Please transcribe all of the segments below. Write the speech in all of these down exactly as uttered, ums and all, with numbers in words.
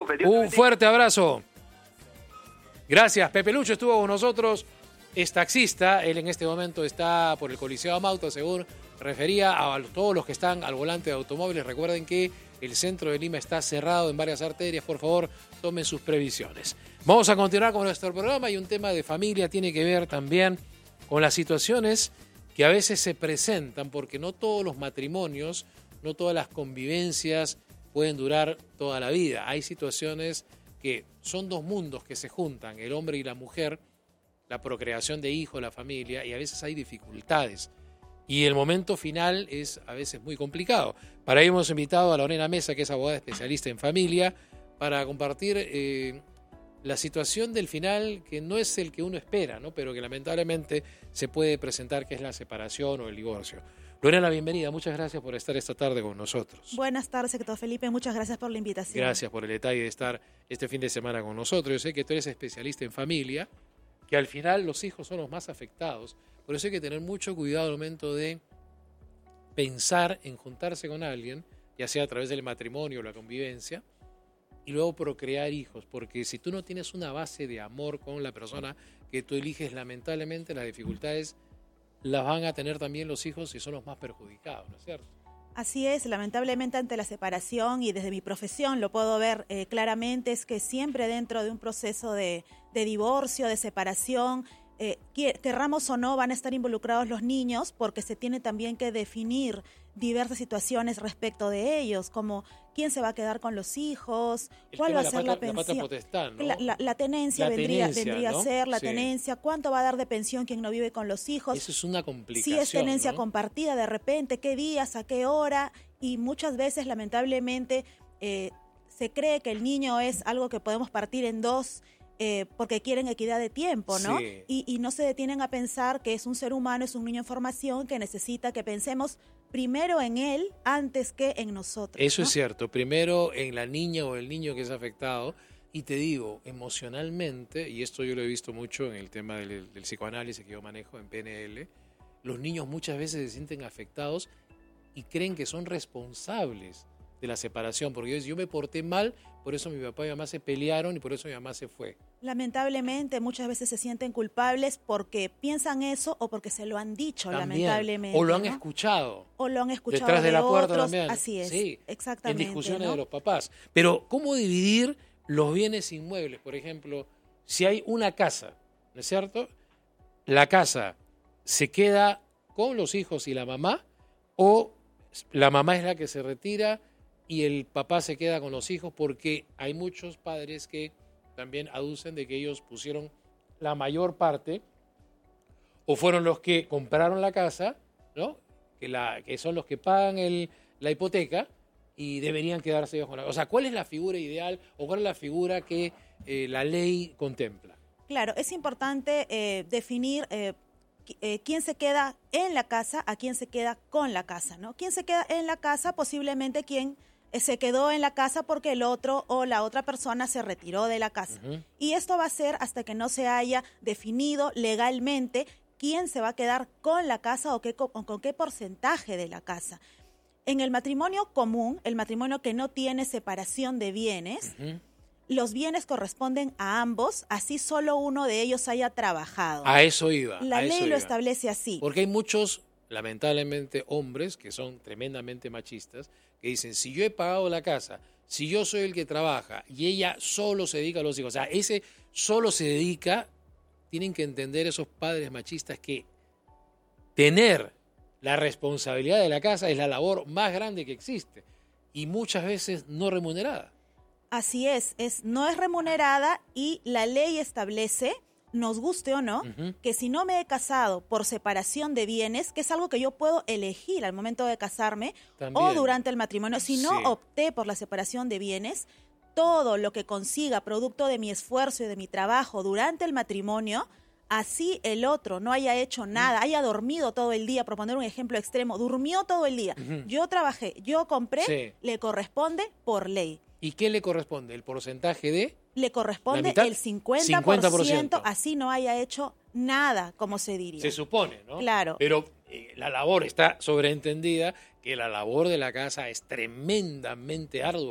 López. Dios Un fuerte abrazo. Gracias. Pepe Lucho estuvo con nosotros, es taxista. Él en este momento está por el Coliseo Amauta, según refería a todos los que están al volante de automóviles. Recuerden que el centro de Lima está cerrado en varias arterias. Por favor, tomen sus previsiones. Vamos a continuar con nuestro programa y un tema de familia tiene que ver también con las situaciones que a veces se presentan, porque no todos los matrimonios, no todas las convivencias pueden durar toda la vida. Hay situaciones que son dos mundos que se juntan, el hombre y la mujer, la procreación de hijos, la familia, y a veces hay dificultades. Y el momento final es a veces muy complicado. Para ello hemos invitado a Lorena Mesa, que es abogada especialista en familia, para compartir eh, la situación del final, que no es el que uno espera, ¿no? Pero que lamentablemente se puede presentar, que es la separación o el divorcio. Lorena, bienvenida. Muchas gracias por estar esta tarde con nosotros. Buenas tardes, sector Felipe. Muchas gracias por la invitación. Gracias por el detalle de estar este fin de semana con nosotros. Yo sé que tú eres especialista en familia, que al final los hijos son los más afectados. Por eso hay que tener mucho cuidado al momento de pensar en juntarse con alguien, ya sea a través del matrimonio o la convivencia, y luego procrear hijos. Porque si tú no tienes una base de amor con la persona que tú eliges, lamentablemente las dificultades las van a tener también los hijos y son los más perjudicados, ¿no es cierto? Así es, lamentablemente ante la separación, y desde mi profesión lo puedo ver eh, claramente, es que siempre dentro de un proceso de, de divorcio, de separación, eh, querramos o no, van a estar involucrados los niños, porque se tiene también que definir diversas situaciones respecto de ellos, como quién se va a quedar con los hijos, El cuál va a la ser pata, la pensión, la pata potestad, ¿no? la, la, la tenencia la vendría, tenencia, vendría ¿no? a ser, la Sí. tenencia, cuánto va a dar de pensión quien no vive con los hijos. Eso es una complicación. Si es tenencia ¿no? compartida, de repente, qué días, a qué hora, y muchas veces, lamentablemente, eh, se cree que el niño es algo que podemos partir en dos, eh, porque quieren equidad de tiempo, ¿no? Sí. Y, y no se detienen a pensar que es un ser humano, es un niño en formación, que necesita que pensemos primero en él antes que en nosotros. Eso ¿no? es cierto. Primero en la niña o el niño que es afectado. Y te digo, emocionalmente, y esto yo lo he visto mucho en el tema del, del psicoanálisis que yo manejo en P N L, los niños muchas veces se sienten afectados y creen que son responsables de la separación, porque yo, yo me porté mal, por eso mi papá y mi mamá se pelearon y por eso mi mamá se fue. Lamentablemente muchas veces se sienten culpables porque piensan eso o porque se lo han dicho, También. lamentablemente. O lo han ¿no? escuchado. O lo han escuchado Detrás de, de la puerta otros. también. Así es, Sí, exactamente. en discusiones ¿no? de los papás. Pero, ¿cómo dividir los bienes inmuebles? Por ejemplo, si hay una casa, ¿no es cierto? La casa se queda con los hijos y la mamá, o la mamá es la que se retira y el papá se queda con los hijos, porque hay muchos padres que también aducen de que ellos pusieron la mayor parte o fueron los que compraron la casa, ¿no? Que, la, que son los que pagan el, la hipoteca y deberían quedarse ellos con la... O sea, ¿cuál es la figura ideal o cuál es la figura que eh, la ley contempla? Claro, es importante eh, definir eh, eh, quién se queda en la casa, a quién se queda con la casa, ¿no? Quién se queda en la casa, posiblemente quien eh, se quedó en la casa porque el otro o la otra persona se retiró de la casa. Uh-huh. Y esto va a ser hasta que no se haya definido legalmente quién se va a quedar con la casa o, qué, o con qué porcentaje de la casa. En el matrimonio común, el matrimonio que no tiene separación de bienes, uh-huh. los bienes corresponden a ambos, así solo uno de ellos haya trabajado. A eso iba. La a ley eso lo iba. establece así. Porque hay muchos, lamentablemente, hombres que son tremendamente machistas, que dicen, si yo he pagado la casa, si yo soy el que trabaja y ella solo se dedica a los hijos, o sea, ese solo se dedica, tienen que entender esos padres machistas que tener la responsabilidad de la casa es la labor más grande que existe y muchas veces no remunerada. Así es, es no es remunerada y la ley establece, nos guste o no, uh-huh. que si no me he casado por separación de bienes, que es algo que yo puedo elegir al momento de casarme También. o durante el matrimonio, si no sí. opté por la separación de bienes, todo lo que consiga producto de mi esfuerzo y de mi trabajo durante el matrimonio, así el otro no haya hecho nada, haya dormido todo el día, por poner un ejemplo extremo, durmió todo el día, uh-huh. yo trabajé, yo compré, sí. le corresponde por ley. ¿Y qué le corresponde? ¿El porcentaje de? Le corresponde el cincuenta por ciento, cincuenta por ciento, así no haya hecho nada, como se diría. Se supone, ¿no? Claro. Pero eh, la labor está sobreentendida, que la labor de la casa es tremendamente ardua.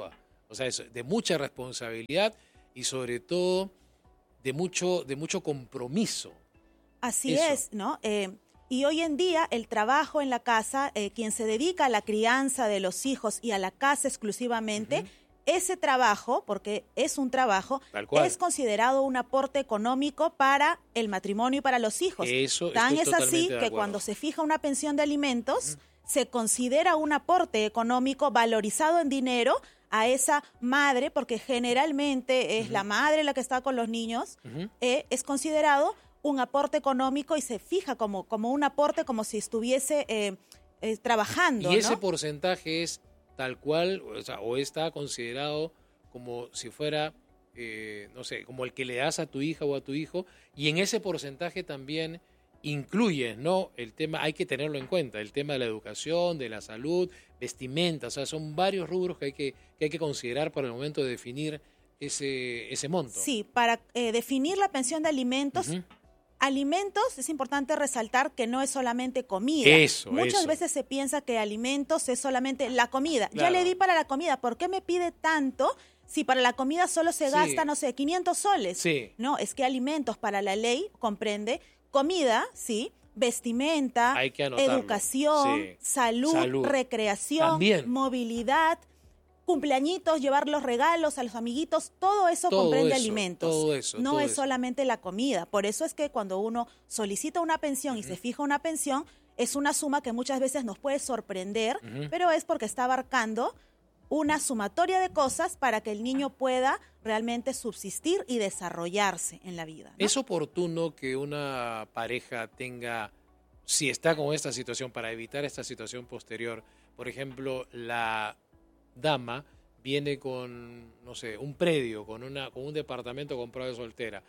O sea, es de mucha responsabilidad y sobre todo de mucho, de mucho compromiso. Así Eso. es, ¿no? Eh, y hoy en día el trabajo en la casa, eh, quien se dedica a la crianza de los hijos y a la casa exclusivamente, uh-huh. ese trabajo, porque es un trabajo, es considerado un aporte económico para el matrimonio y para los hijos. Eso, Tan estoy es así que cuando se fija una pensión de alimentos, uh-huh. se considera un aporte económico valorizado en dinero a esa madre, porque generalmente es uh-huh. la madre la que está con los niños, uh-huh. eh, es considerado un aporte económico y se fija como, como un aporte, como si estuviese eh, eh, trabajando. Y ese ¿no? porcentaje es tal cual, o sea, o está considerado como si fuera, eh, no sé, como el que le das a tu hija o a tu hijo, y en ese porcentaje también incluye, ¿no? El tema, hay que tenerlo en cuenta, el tema de la educación, de la salud, vestimenta, o sea, son varios rubros que hay que, que, hay que considerar para el momento de definir ese, ese monto. Sí, para eh, definir la pensión de alimentos, uh-huh. alimentos, es importante resaltar que no es solamente comida. Eso, Muchas eso. veces se piensa que alimentos es solamente la comida. Claro. Ya le di para la comida, ¿por qué me pide tanto si para la comida solo se sí. gasta, no sé, quinientos soles? Sí. No, es que alimentos para la ley comprende comida, sí, vestimenta, Hay que anotarlo. educación, sí. salud, salud, recreación, También. movilidad, cumpleañitos, llevar los regalos a los amiguitos, todo eso todo comprende eso, alimentos. Todo eso, no todo es eso. solamente la comida. Por eso es que cuando uno solicita una pensión uh-huh. y se fija una pensión, es una suma que muchas veces nos puede sorprender, uh-huh. pero es porque está abarcando una sumatoria de cosas para que el niño pueda realmente subsistir y desarrollarse en la vida, ¿no? ¿Es oportuno que una pareja tenga, si está con esta situación, para evitar esta situación posterior, por ejemplo, la dama viene con, no sé, un predio, con, una, con un departamento comprado de soltera,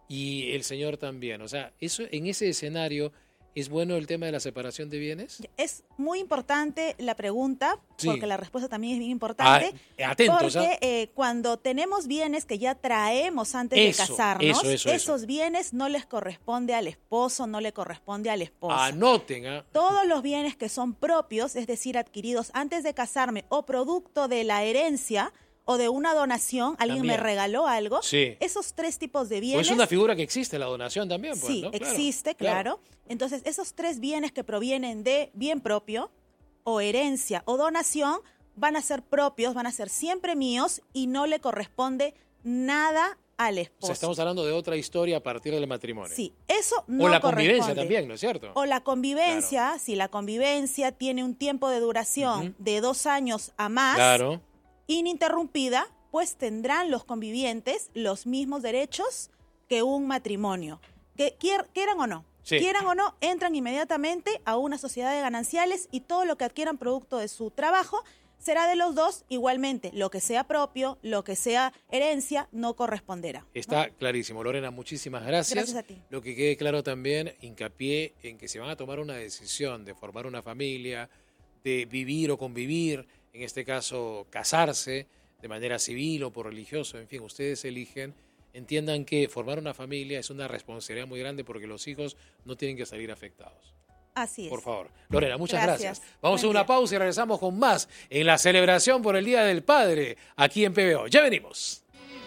y el señor también? O sea, eso, en ese escenario, ¿es bueno el tema de la separación de bienes? Es muy importante la pregunta, sí. porque la respuesta también es bien importante. Ah, atentos, porque ¿ah? eh, cuando tenemos bienes que ya traemos antes eso, de casarnos, eso, eso, esos eso. bienes no les corresponde al esposo, no le corresponde al esposo. Anoten, ¿ah? Todos los bienes que son propios, es decir, adquiridos antes de casarme o producto de la herencia o de una donación, alguien también. me regaló algo, sí. esos tres tipos de bienes... O es una figura que existe, la donación también, pues, sí, ¿no? Claro, existe, claro. claro. Entonces, esos tres bienes que provienen de bien propio, o herencia, o donación, van a ser propios, van a ser siempre míos y no le corresponde nada al esposo. O sea, estamos hablando de otra historia a partir del matrimonio. Sí, eso no O la corresponde. convivencia también, ¿no es cierto? O la convivencia, claro. si la convivencia tiene un tiempo de duración uh-huh. de dos años a más, claro. ininterrumpida, pues tendrán los convivientes los mismos derechos que un matrimonio. Que quier, quieran o no, sí. quieran o no, entran inmediatamente a una sociedad de gananciales y todo lo que adquieran producto de su trabajo será de los dos igualmente. Lo que sea propio, lo que sea herencia, no corresponderá. Está ¿no? clarísimo. Lorena, muchísimas gracias. Gracias a ti. Lo que quede claro también, hincapié en que se van a tomar una decisión de formar una familia, de vivir o convivir, en este caso casarse de manera civil o por religioso, en fin, ustedes eligen. Entiendan que formar una familia es una responsabilidad muy grande porque los hijos no tienen que salir afectados. Así es. Por favor. Lorena, muchas gracias. gracias. Vamos Buen a una día. pausa y regresamos con más en la celebración por el Día del Padre aquí en P B O. Ya venimos.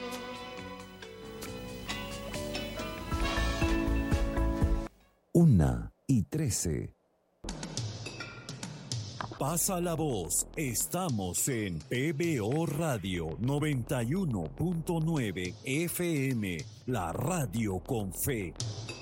Una y trece. Pasa la voz, estamos en P B O Radio noventa y uno punto nueve F M, la radio con fe.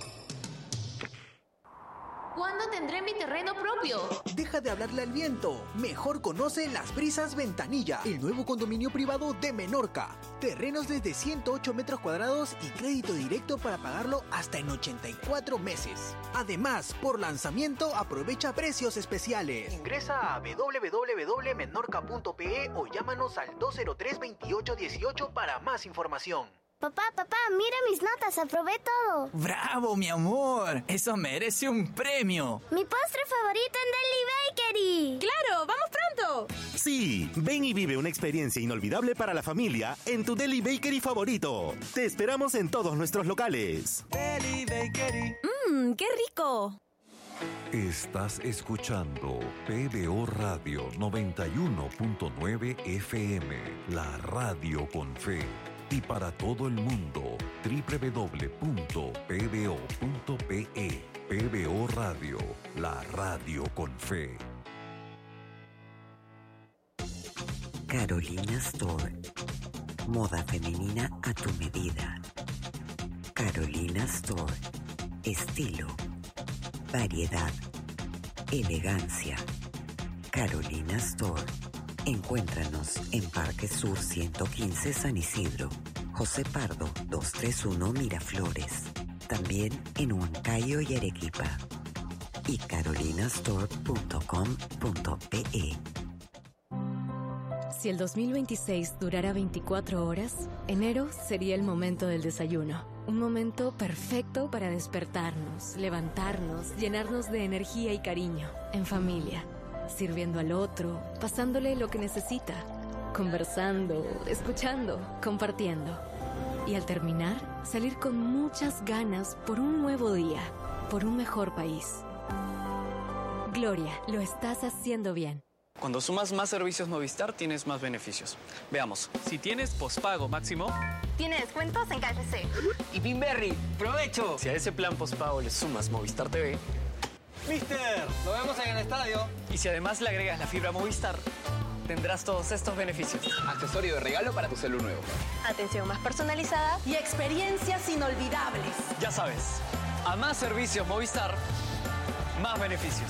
¿Cuándo tendré mi terreno propio? Deja de hablarle al viento. Mejor conoce Las Brisas Ventanilla, el nuevo condominio privado de Menorca. Terrenos desde ciento ocho metros cuadrados y crédito directo para pagarlo hasta en ochenta y cuatro meses. Además, por lanzamiento aprovecha precios especiales. Ingresa a w w w punto menorca punto p e o llámanos al dos cero tres, veintiocho dieciocho para más información. Papá, papá, mira mis notas, aprobé todo. ¡Bravo, mi amor! ¡Eso merece un premio! ¡Mi postre favorito en Deli Bakery! ¡Claro! ¡Vamos pronto! Sí, ven y vive una experiencia inolvidable para la familia en tu Deli Bakery favorito. Te esperamos en todos nuestros locales. Deli Bakery. ¡Mmm, qué rico! Estás escuchando P B O Radio noventa y uno punto nueve F M, la radio con fe. Y para todo el mundo, doble u doble u doble u punto p b o punto p e. P B O Radio, la radio con fe. Carolina Store. Moda femenina a tu medida. Carolina Store. Estilo, variedad, elegancia. Carolina Store. Encuéntranos en Parque Sur ciento quince San Isidro, José Pardo doscientos treinta y uno Miraflores. También en Huancayo y Arequipa. Y carolinastore punto com punto pe. Si el dos mil veintiséis durara veinticuatro horas, enero sería el momento del desayuno. Un momento perfecto para despertarnos, levantarnos, llenarnos de energía y cariño, en familia, sirviendo al otro, pasándole lo que necesita, conversando, escuchando, compartiendo. Y al terminar, salir con muchas ganas por un nuevo día, por un mejor país. Gloria, lo estás haciendo bien. Cuando sumas más servicios Movistar, tienes más beneficios. Veamos. Si tienes pospago máximo, Tiene descuentos en K F C. y Pinberry, ¡provecho! Si a ese plan pospago le sumas Movistar T V, Mister, nos vemos en el estadio. y si además le agregas la fibra Movistar, tendrás todos estos beneficios. Accesorio de regalo para tu celu nuevo. Atención más personalizada y experiencias inolvidables. Ya sabes, a más servicios Movistar, más beneficios.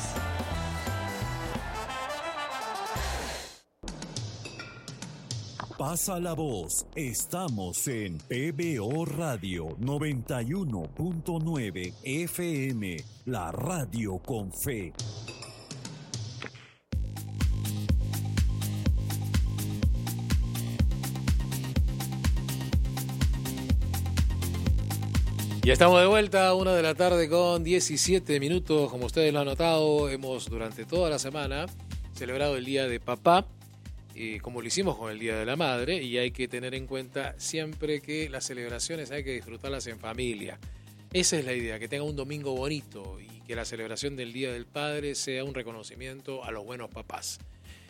Pasa la voz, estamos en P B O Radio noventa y uno punto nueve F M, la radio con fe. Ya estamos de vuelta, una de la tarde con diecisiete minutos. Como ustedes lo han notado, hemos durante toda la semana celebrado el Día de Papá, eh, como lo hicimos con el Día de la Madre, y hay que tener en cuenta siempre que las celebraciones hay que disfrutarlas en familia. Esa es la idea, que tenga un domingo bonito y que la celebración del Día del Padre sea un reconocimiento a los buenos papás.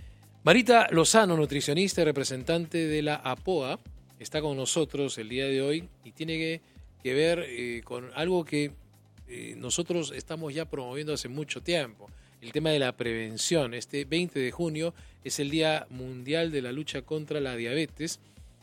Marita Lozano, nutricionista y representante de la APOA, está con nosotros el día de hoy y tiene que, que ver eh, con algo que eh, nosotros estamos ya promoviendo hace mucho tiempo. El tema de la prevención. Este veinte de junio es el Día Mundial de la Lucha contra la Diabetes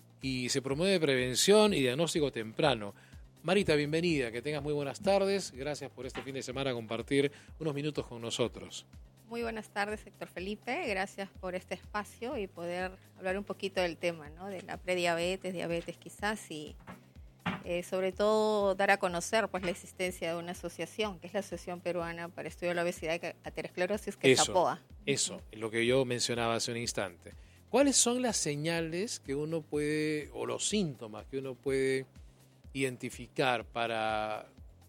y se promueve prevención y diagnóstico temprano. Marita, bienvenida, que tengas muy buenas tardes. Gracias por este fin de semana compartir unos minutos con nosotros. Muy buenas tardes, Héctor Felipe. Gracias por este espacio y poder hablar un poquito del tema, ¿no? De la prediabetes, diabetes quizás y Eh, sobre todo dar a conocer pues la existencia de una asociación, que es la Asociación Peruana para Estudio de la Obesidad y Aterosclerosis, que eso, es APOA. Eso, es lo que yo mencionaba hace un instante. ¿Cuáles son las señales que uno puede, o los síntomas que uno puede identificar para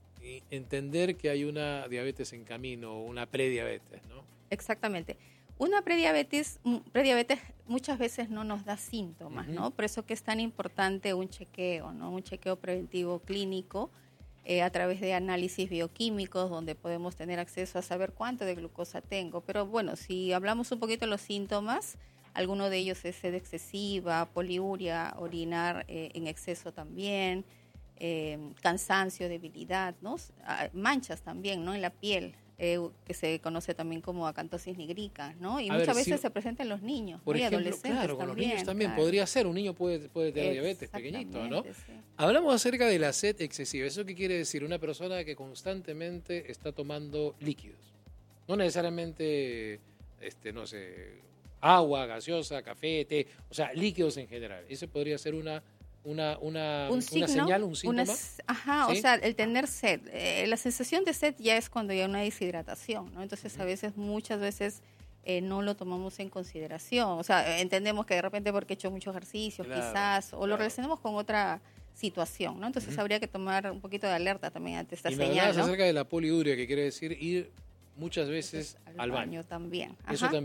entender que hay una diabetes en camino o una prediabetes, ¿no? Exactamente. Una prediabetes, prediabetes muchas veces no nos da síntomas, ¿no? Por eso que es tan importante un chequeo, ¿no? Un chequeo preventivo clínico eh, a través de análisis bioquímicos donde podemos tener acceso a saber cuánto de glucosa tengo. Pero bueno, si hablamos un poquito de los síntomas, alguno de ellos es sed excesiva, poliuria, orinar eh, en exceso también, eh, cansancio, debilidad, ¿no? Manchas también, ¿no? En la piel. Eh, que se conoce también como acantosis nigrica, ¿no? Y a muchas ver, veces si, se presenta en los niños, por ¿no? ejemplo, Y adolescentes claro, con también, los niños también claro. podría ser, un niño puede, puede tener diabetes pequeñito, ¿no? Sí. Hablamos acerca de la sed excesiva. ¿Eso qué quiere decir? Una persona que constantemente está tomando líquidos, no necesariamente, este, no sé, agua, gaseosa, café, té, o sea, líquidos en general. Ese podría ser una Una, una, un signo, una señal, un síntoma. Una, ajá, ¿sí? O sea, el tener sed. Eh, la sensación de sed ya es cuando hay una deshidratación, ¿no? Entonces, uh-huh. a veces, muchas veces, eh, no lo tomamos en consideración. O sea, entendemos que de repente porque he hecho mucho ejercicio, claro, quizás, o claro. lo relacionamos con otra situación, ¿no? Entonces, uh-huh. habría que tomar un poquito de alerta también ante esta y señal, me hablabas ¿no? acerca de la poliuria, que quiere decir ir muchas veces al, al baño. baño también. Eso Ajá. también.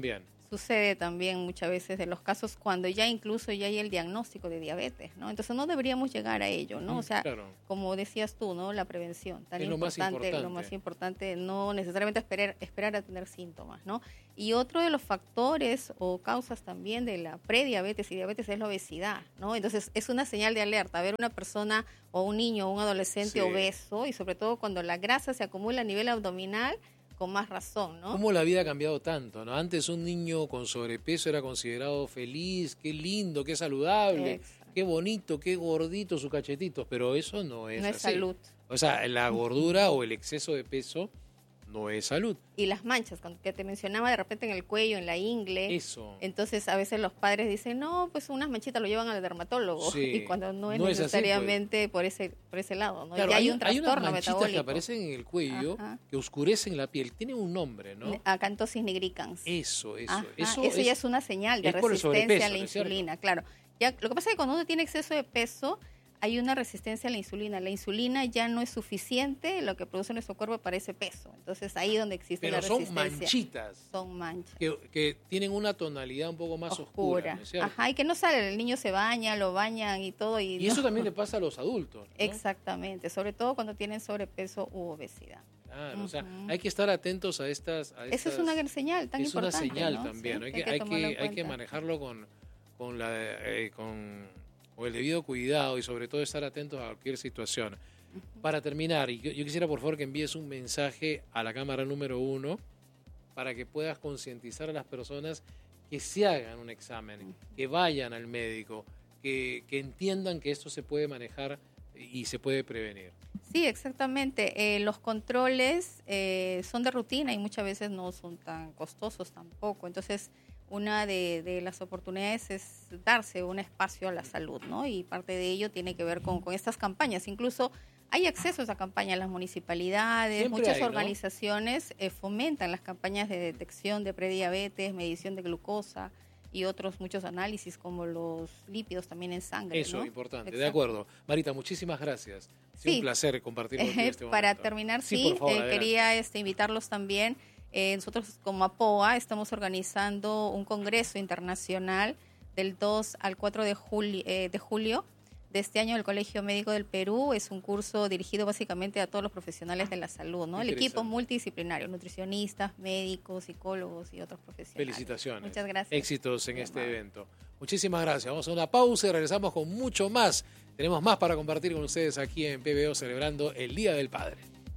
Sucede también muchas veces de los casos cuando ya incluso ya hay el diagnóstico de diabetes, ¿no? Entonces no deberíamos llegar a ello, ¿no? O sea, claro. como decías tú, ¿no? La prevención, tan es lo importante, más importante, lo más importante, no necesariamente esperar, esperar a tener síntomas, ¿no? Y otro de los factores o causas también de la prediabetes y diabetes es la obesidad, ¿no? Entonces es una señal de alerta ver una persona o un niño o un adolescente Sí. obeso, y sobre todo cuando la grasa se acumula a nivel abdominal, con más razón, ¿no? ¿Cómo la vida ha cambiado tanto, no? Antes un niño con sobrepeso era considerado feliz, qué lindo, qué saludable, Exacto. qué bonito, qué gordito su cachetito, pero eso no es No es así. salud. O sea, la gordura o el exceso de peso no es salud. Y las manchas, cuando- que te mencionaba de repente en el cuello, en la ingle. Eso. Entonces a veces los padres dicen, no, pues unas manchitas lo llevan al dermatólogo. Sí. Y cuando no es No es así, necesariamente por ese por ese lado, ¿no? Claro, ya hay, hay, un hay unas trastorno manchitas metabólico. que aparecen en el cuello, Ajá. que oscurecen la piel. Tienen un nombre, ¿no? Acantosis nigricans. Eso, eso. Ajá, Eso, eso es, ya es una señal de es por el resistencia sobrepeso, a la ¿no es cierto? insulina, claro. Ya, lo que pasa es que cuando uno tiene exceso de peso, hay una resistencia a la insulina. La insulina ya no es suficiente lo que produce nuestro cuerpo para ese peso. Entonces ahí donde existe Pero la son resistencia. manchitas. Son manchas. Que, que tienen una tonalidad un poco más oscura, Oscura. ¿no es cierto? Ajá, y que no sale, el niño se baña, lo bañan y todo. Y, Y eso no. también le pasa a los adultos, ¿no? Exactamente, sobre todo cuando tienen sobrepeso u obesidad. Claro, o sea, Ujú. hay que estar atentos a estas... A Esa estas- es una gran señal tan es importante. una señal ¿no? también, Sí, hay, que, hay, tomarlo en que, hay que cuenta. manejarlo con, con, la, eh, con, con el debido cuidado y sobre todo estar atentos a cualquier situación. Para terminar, y yo, yo quisiera por favor que envíes un mensaje a la cámara número uno para que puedas concientizar a las personas que se hagan un examen, que vayan al médico, que, que entiendan que esto se puede manejar y se puede prevenir. Sí, exactamente. Eh, los controles eh, son de rutina y muchas veces no son tan costosos tampoco. Entonces, una de, de las oportunidades es darse un espacio a la salud, ¿no? Y parte de ello tiene que ver con, con estas campañas. Incluso hay acceso a esa campaña en las municipalidades, Siempre muchas hay, ¿no? organizaciones eh, fomentan las campañas de detección de prediabetes, medición de glucosa y otros muchos análisis como los lípidos también en sangre. Eso, ¿no? importante, de Exacto. acuerdo. Marita, muchísimas gracias. Ha sido Sí. un placer compartir contigo este momento. Para terminar, sí, por favor, eh, adelante. quería este, invitarlos también. Eh, nosotros como APOA estamos organizando un congreso internacional del dos al cuatro de julio, eh, de julio de este año del Colegio Médico del Perú. Es un curso dirigido básicamente a todos los profesionales de la salud, ¿no? El equipo Interesante. multidisciplinario, nutricionistas, médicos, psicólogos y otros profesionales. Felicitaciones. Muchas gracias. Éxitos en este evento. Muchísimas gracias. Vamos a una pausa y regresamos con mucho más. Tenemos más para compartir con ustedes aquí en P B O celebrando el Día del Padre.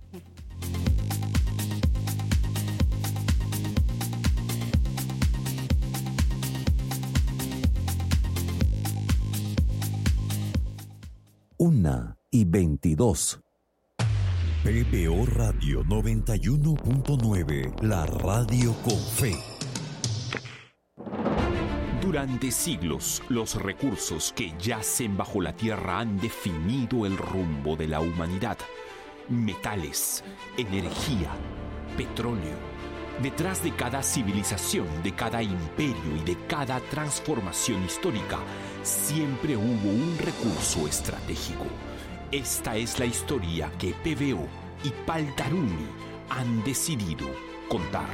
Una y veintidós. P B O Radio noventa y uno punto nueve, la radio con fe. Durante siglos, los recursos que yacen bajo la tierra han definido el rumbo de la humanidad. Metales, energía, petróleo. Detrás de cada civilización, de cada imperio y de cada transformación histórica, siempre hubo un recurso estratégico. Esta es la historia que P B O y Paltarumi han decidido contar.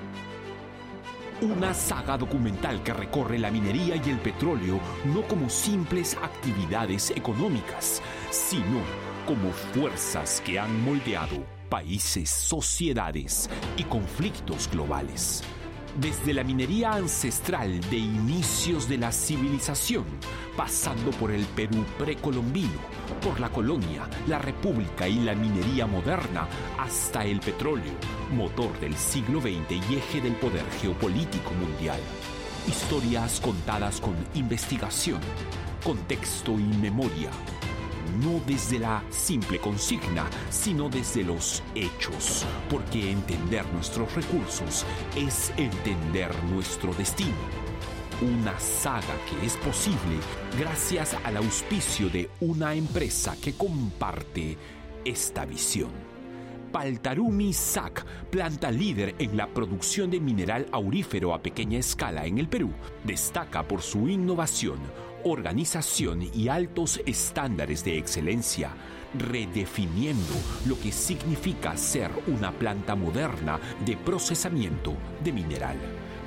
Una saga documental que recorre la minería y el petróleo no como simples actividades económicas, sino como fuerzas que han moldeado países, sociedades y conflictos globales. Desde la minería ancestral de inicios de la civilización, pasando por el Perú precolombino, por la colonia, la república y la minería moderna, hasta el petróleo, motor del siglo veinte y eje del poder geopolítico mundial. Historias contadas con investigación, contexto y memoria. No desde la simple consigna, sino desde los hechos, porque entender nuestros recursos es entender nuestro destino. Una saga que es posible gracias al auspicio de una empresa que comparte esta visión. Paltarumi S A C, planta líder en la producción de mineral aurífero a pequeña escala en el Perú, destaca por su innovación, organización y altos estándares de excelencia, redefiniendo lo que significa ser una planta moderna de procesamiento de mineral.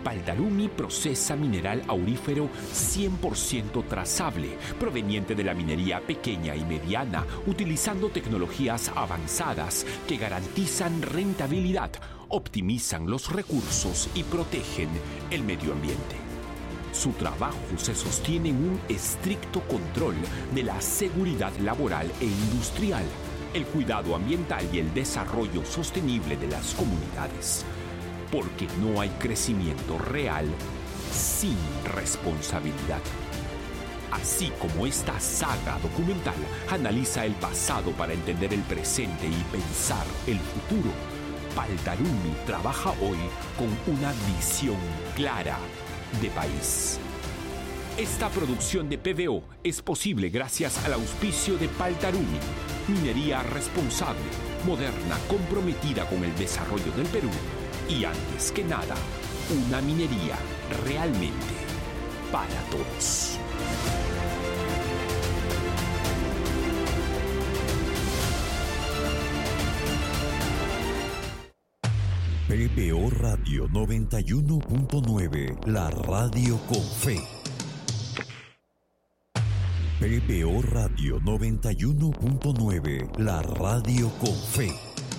Paldarumi procesa mineral aurífero cien por ciento trazable, proveniente de la minería pequeña y mediana, utilizando tecnologías avanzadas que garantizan rentabilidad, optimizan los recursos y protegen el medio ambiente. Su trabajo se sostiene en un estricto control de la seguridad laboral e industrial, el cuidado ambiental y el desarrollo sostenible de las comunidades. Porque no hay crecimiento real sin responsabilidad. Así como esta saga documental analiza el pasado para entender el presente y pensar el futuro, Paldarumi trabaja hoy con una visión clara de país. Esta producción de P B O es posible gracias al auspicio de Paldarumi, minería responsable, moderna, comprometida con el desarrollo del Perú y, antes que nada, una minería realmente para todos. P B O Radio noventa y uno punto nueve, la radio con fe. P B O Radio noventa y uno punto nueve, la radio con fe.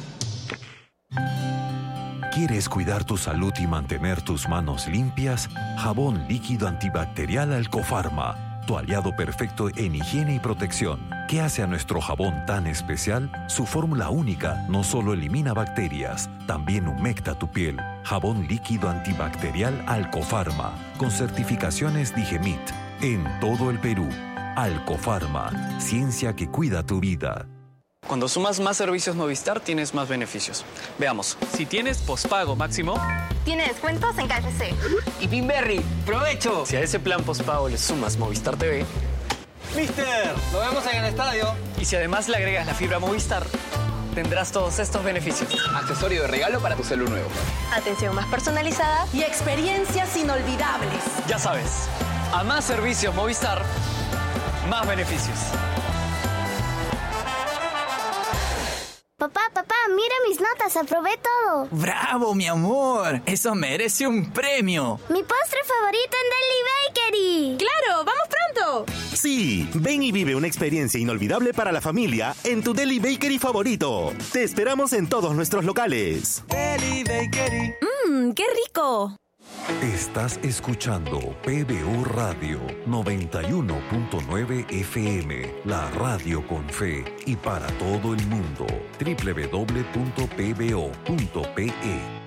¿Quieres cuidar tu salud y mantener tus manos limpias? Jabón líquido antibacterial Alcofarma, tu aliado perfecto en higiene y protección. ¿Qué hace a nuestro jabón tan especial? Su fórmula única no solo elimina bacterias, también humecta tu piel. Jabón líquido antibacterial Alcofarma, con certificaciones Digemit, en todo el Perú. Alcofarma, ciencia que cuida tu vida. Cuando sumas más servicios Movistar, tienes más beneficios. Veamos, si tienes pospago máximo... Tiene descuentos en K F C. Y Pinberry, ¡provecho! Si a ese plan pospago le sumas Movistar T V... ¡Mister! ¡Lo vemos en el estadio! Y si además le agregas la fibra Movistar, tendrás todos estos beneficios. Accesorio de regalo para tu celu nuevo. Atención más personalizada y experiencias inolvidables. Ya sabes, a más servicios Movistar, más beneficios. Papá, papá, mira mis notas, aprobé todo. ¡Bravo, mi amor! Eso merece un premio. Mi postre favorito en Deli Bakery. ¡Claro! ¡Vamos pronto! Sí, ven y vive una experiencia inolvidable para la familia en tu Deli Bakery favorito. Te esperamos en todos nuestros locales. Deli Bakery. ¡Mmm, qué rico! Estás escuchando P B O Radio noventa y uno punto nueve F M, la radio con fe y para todo el mundo. doble u doble u doble u punto p b o punto p e.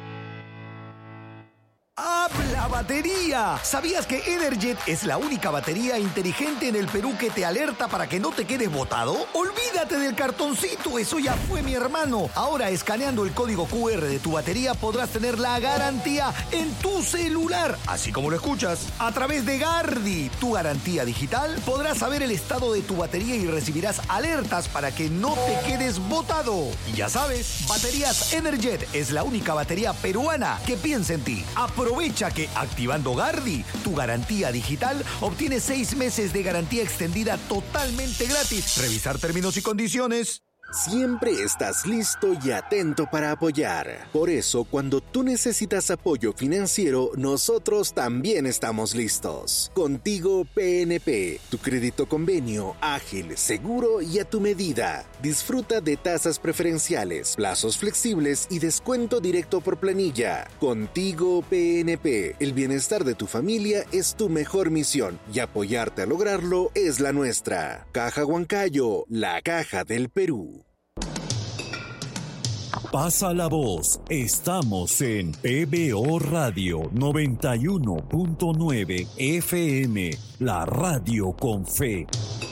¡Habla batería! ¿Sabías que Energet es la única batería inteligente en el Perú que te alerta para que no te quedes botado? Olvídate del cartoncito, eso ya fue, mi hermano. Ahora, escaneando el código Q R de tu batería, podrás tener la garantía en tu celular, así como lo escuchas. A través de Gardi, tu garantía digital, podrás saber el estado de tu batería y recibirás alertas para que no te quedes botado. Y ya sabes, Baterías Energet es la única batería peruana que piensa en ti. Aprovecha que activando Gardi, tu garantía digital, obtienes seis meses de garantía extendida totalmente gratis. Revisar términos y condiciones. Siempre estás listo y atento para apoyar. Por eso, cuando tú necesitas apoyo financiero, nosotros también estamos listos. Contigo P N P, tu crédito convenio, ágil, seguro y a tu medida. Disfruta de tasas preferenciales, plazos flexibles y descuento directo por planilla. Contigo P N P, el bienestar de tu familia es tu mejor misión y apoyarte a lograrlo es la nuestra. Caja Huancayo, la caja del Perú. Pasa la voz, estamos en P B O Radio noventa y uno punto nueve F M, la radio con fe.